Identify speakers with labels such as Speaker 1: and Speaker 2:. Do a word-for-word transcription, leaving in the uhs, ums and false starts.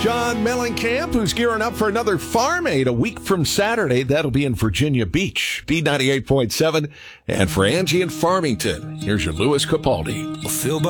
Speaker 1: John Mellencamp, who's gearing up for another Farm Aid a week from Saturday. That'll be in Virginia Beach, B ninety-eight point seven. And for Angie in Farmington, here's your Louis Capaldi.
Speaker 2: Feel